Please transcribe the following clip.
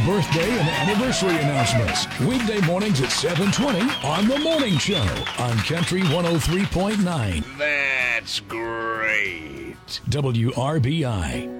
birthday and anniversary announcements. Weekday mornings at 7:20 on The Morning Show on Country 103.9. That's great. WRBI.